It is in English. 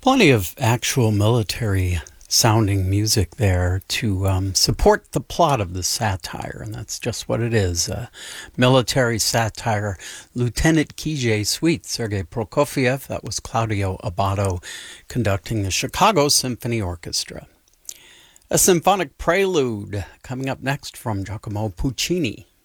Plenty of actual military sounding music there to support the plot of the satire, and that's just what it is. Military satire. Lieutenant Kijé Suite, Sergei Prokofiev, that was Claudio Abbado conducting the Chicago Symphony Orchestra. A symphonic prelude coming up next from Giacomo Puccini.